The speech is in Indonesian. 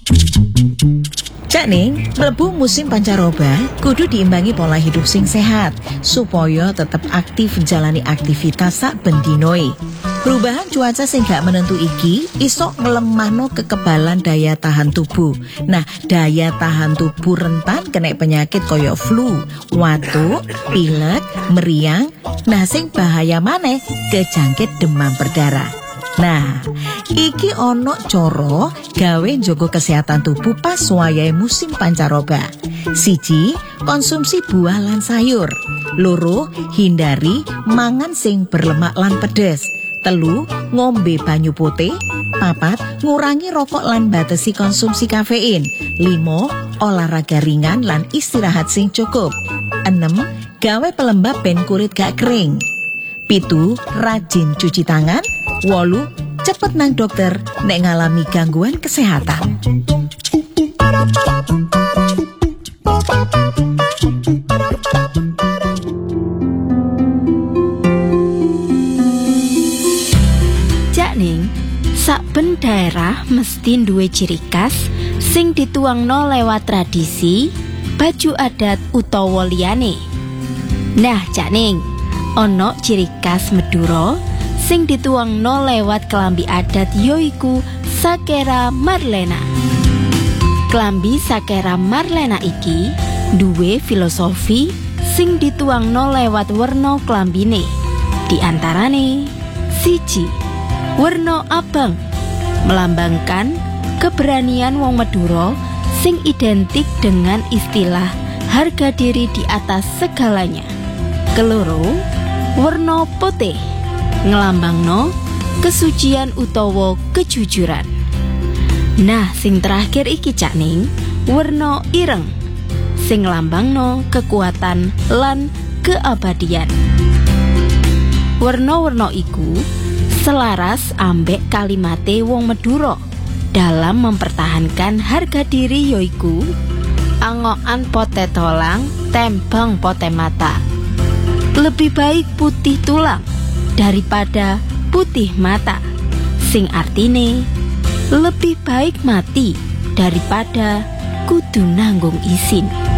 Cak Ning, mlebu musim pancaroba kudu diimbangi pola hidup sing sehat supaya tetep aktif jalani aktivitas sak bendinoe. Perubahan cuaca sing gak menentu iki iso ngelemahno kekebalan daya tahan tubuh. Nah, daya tahan tubuh rentan kena penyakit koyo flu, watuk, pilek, meriang. Nah, sing bahaya maneh kejangkit demam berdarah. Nah, iki ono coro gawe njogo kesehatan tubuh pas wayahe musim pancaroba. 1. Konsumsi buah lan sayur. 2. Hindari mangan sing berlemak lan pedes. 3. Ngombe banyu putih. 4. Ngurangi rokok lan batesi konsumsi kafein. 5. Olahraga ringan lan istirahat sing cukup. 6. Gawe pelembab ben kulit gak kering. 7. Rajin cuci tangan. 8. Cepet nang dokter nek ngalami gangguan kesehatan. Cak Ning, saben daerah mesti duwe ciri khas sing dituangno lewat tradisi, baju adat utawa liyane. Nah, Cak Ning, ono ciri khas Madura sing dituangno lewat kelambi adat yoiku Sakera Marlena. Kelambi Sakera Marlena iki duwe filosofi sing dituangno lewat werna kelambine. Di antarane 1. Werna abang melambangkan keberanian wong Madura sing identik dengan istilah harga diri di atas segalanya. 2. Werna putih ngelambangno kesucian utawa kejujuran. Nah, sing terakhir iki Cak Ning, werna ireng sing ngelambangno kekuatan lan keabadian. Werna-werna iku selaras ambek kalimate wong Madura dalam mempertahankan harga diri yoiku angokan pote tolang tembang pote mata. Lebih baik putih tulang daripada putih mata, sing artine lebih baik mati daripada kudu nanggung isin.